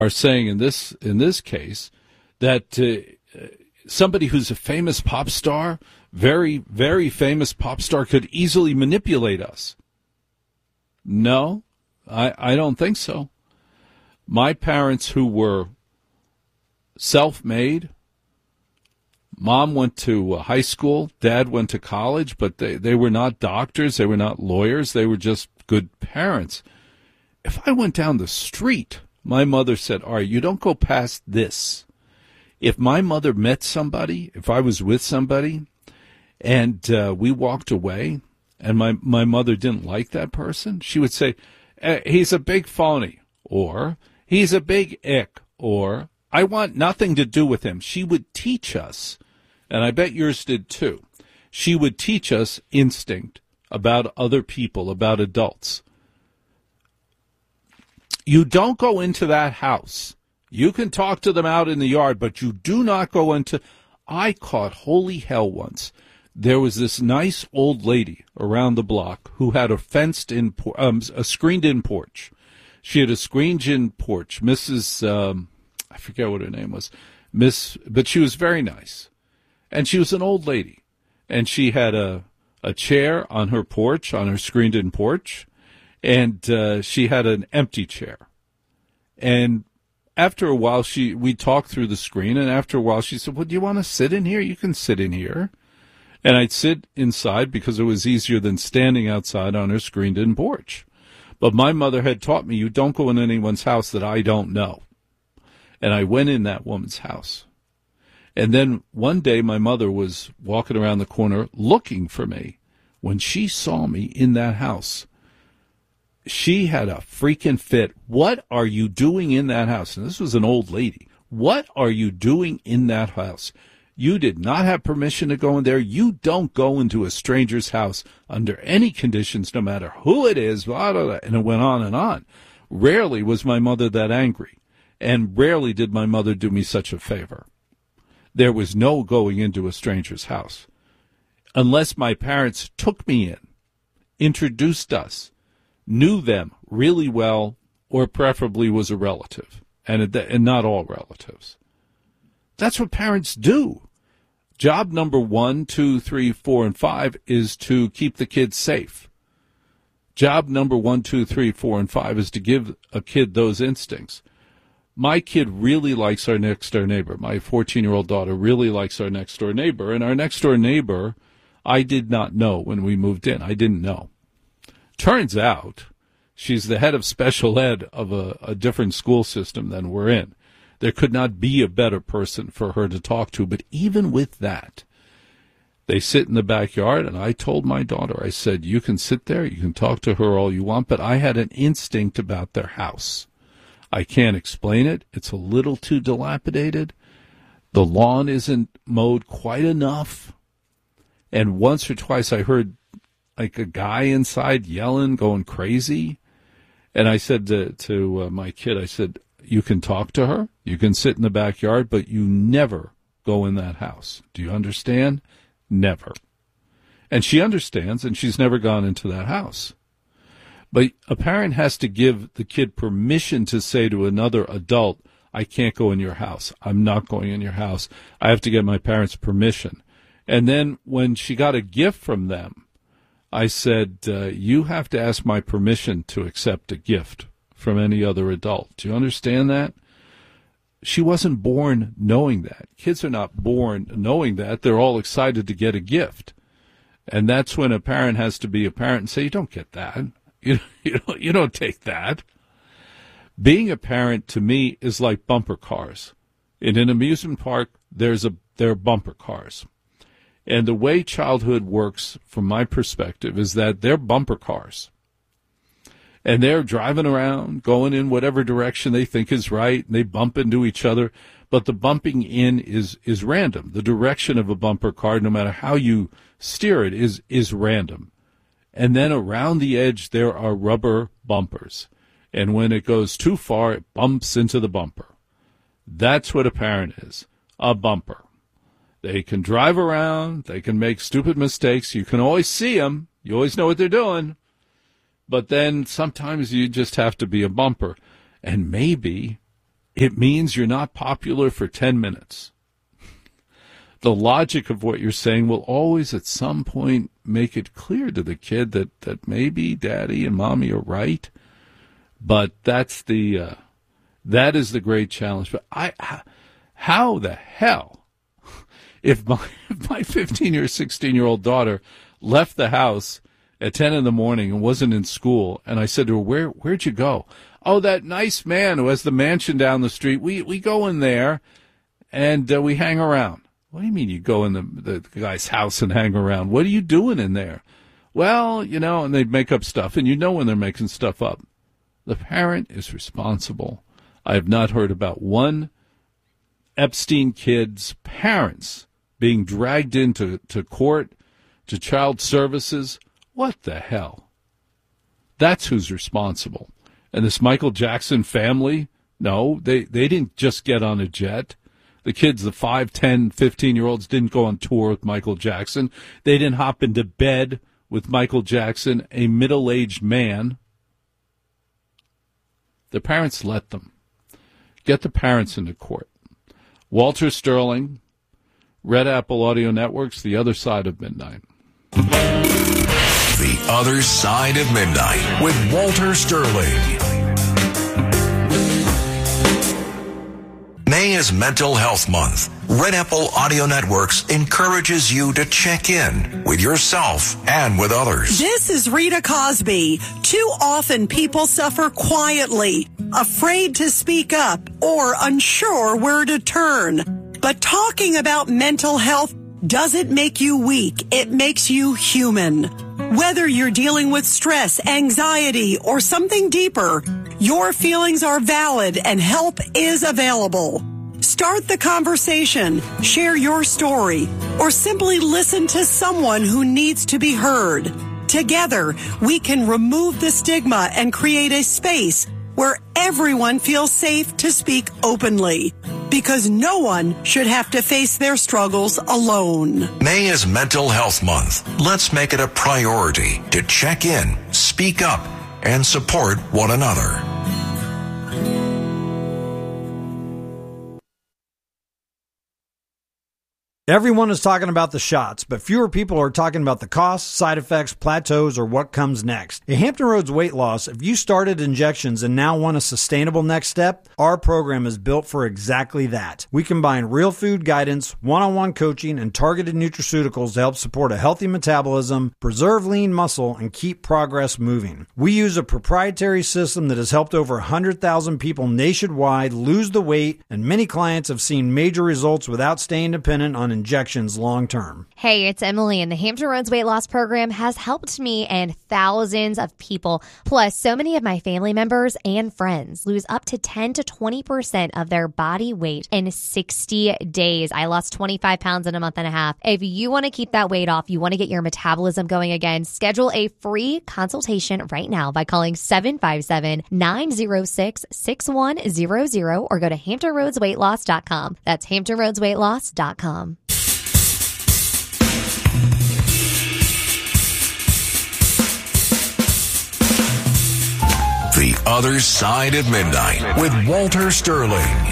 are saying in this case that somebody who's a famous pop star, very, very famous pop star, could easily manipulate us. No, I don't think so. My parents, who were self-made, Mom went to high school, Dad went to college, but they were not doctors, they were not lawyers, they were just good parents. If I went down the street, my mother said, all right, you don't go past this. If my mother met somebody, if I was with somebody, and we walked away, and my mother didn't like that person, she would say, he's a big phony, or he's a big ick, or I want nothing to do with him. She would teach us, and I bet yours did too, she would teach us instinct about other people, about adults. You don't go into that house. You can talk to them out in the yard, but you do not go into... I caught holy hell once. There was this nice old lady around the block who had a fenced-in, a screened-in porch. She had a screened-in porch. Mrs. I forget what her name was, but she was very nice. And she was an old lady. And she had a chair on her porch, on her screened-in porch, and she had an empty chair. And after a while, we talked through the screen, and after a while she said, well, do you want to sit in here? You can sit in here. And I'd sit inside because it was easier than standing outside on her screened-in porch. But my mother had taught me, you don't go in anyone's house that I don't know. And I went in that woman's house. And then one day my mother was walking around the corner looking for me. When she saw me in that house, she had a freaking fit. What are you doing in that house? And this was an old lady. What are you doing in that house? You did not have permission to go in there. You don't go into a stranger's house under any conditions, no matter who it is. Blah, blah, blah. And it went on and on. Rarely was my mother that angry. And rarely did my mother do me such a favor. There was no going into a stranger's house. Unless my parents took me in, introduced us, knew them really well, or preferably was a relative, and not all relatives. That's what parents do. Job number 1, 2, 3, 4, and 5 is to keep the kids safe. Job number 1, 2, 3, 4, and 5 is to give a kid those instincts. My kid really likes our next-door neighbor. My 14-year-old daughter really likes our next-door neighbor. And our next-door neighbor, I did not know when we moved in. I didn't know. Turns out she's the head of special ed of a different school system than we're in. There could not be a better person for her to talk to. But even with that, they sit in the backyard, and I told my daughter, I said, you can sit there, you can talk to her all you want, but I had an instinct about their house. I can't explain it. It's a little too dilapidated. The lawn isn't mowed quite enough. And once or twice I heard like a guy inside yelling, going crazy. And I said to my kid, I said, you can talk to her, you can sit in the backyard, but you never go in that house. Do you understand? Never. And she understands, and she's never gone into that house. But a parent has to give the kid permission to say to another adult, I can't go in your house. I'm not going in your house. I have to get my parents' permission. And then when she got a gift from them, I said, you have to ask my permission to accept a gift from any other adult. Do you understand that? She wasn't born knowing that. Kids are not born knowing that. They're all excited to get a gift. And that's when a parent has to be a parent and say, you don't get that. You don't take that. Being a parent to me is like bumper cars. In an amusement park, there are bumper cars. And the way childhood works, from my perspective, is that they're bumper cars. And they're driving around, going in whatever direction they think is right, and they bump into each other. But the bumping in is random. The direction of a bumper car, no matter how you steer it, is random. And then around the edge, there are rubber bumpers. And when it goes too far, it bumps into the bumper. That's what a parent is, a bumper. They can drive around. They can make stupid mistakes. You can always see them. You always know what they're doing. But then sometimes you just have to be a bumper. And maybe it means you're not popular for 10 minutes. The logic of what you're saying will always at some point make it clear to the kid that maybe daddy and mommy are right. But that is the great challenge. But how the hell, if my 15 or 16-year-old daughter left the house at 10 in the morning and wasn't in school, and I said to her, where'd you go? Oh, that nice man who has the mansion down the street. We go in there and we hang around. What do you mean you go in the guy's house and hang around? What are you doing in there? Well, and they'd make up stuff, and when they're making stuff up. The parent is responsible. I have not heard about one Epstein kid's parents being dragged into court, to child services. What the hell? That's who's responsible. And this Michael Jackson family, no, they didn't just get on a jet. The kids, the 5, 10, 15-year-olds didn't go on tour with Michael Jackson. They didn't hop into bed with Michael Jackson, a middle-aged man. The parents let them. Get the parents into court. Walter Sterling, Red Apple Audio Networks, The Other Side of Midnight. The Other Side of Midnight with Walter Sterling. May is Mental Health Month. Red Apple Audio Networks encourages you to check in with yourself and with others. This is Rita Cosby. Too often people suffer quietly, afraid to speak up, or unsure where to turn. But talking about mental health doesn't make you weak. It makes you human. Whether you're dealing with stress, anxiety, or something deeper, your feelings are valid and help is available. Start the conversation, share your story, or simply listen to someone who needs to be heard. Together, we can remove the stigma and create a space where everyone feels safe to speak openly. Because no one should have to face their struggles alone. May is Mental Health Month. Let's make it a priority to check in, speak up, and support one another. Everyone is talking about the shots, but fewer people are talking about the costs, side effects, plateaus, or what comes next. At Hampton Roads Weight Loss, if you started injections and now want a sustainable next step, our program is built for exactly that. We combine real food guidance, one-on-one coaching, and targeted nutraceuticals to help support a healthy metabolism, preserve lean muscle, and keep progress moving. We use a proprietary system that has helped over 100,000 people nationwide lose the weight, and many clients have seen major results without staying dependent on injections long term. Hey, it's Emily, and the Hampton Roads Weight Loss Program has helped me and thousands of people, plus so many of my family members and friends, lose up to 10 to 20% of their body weight in 60 days. I lost 25 pounds in a month and a half. If you want to keep that weight off, you want to get your metabolism going again, schedule a free consultation right now by calling 757-906-6100 or go to HamptonRoadsWeightLoss.com. That's HamptonRoadsWeightLoss.com. The Other Side of Midnight with Walter Sterling.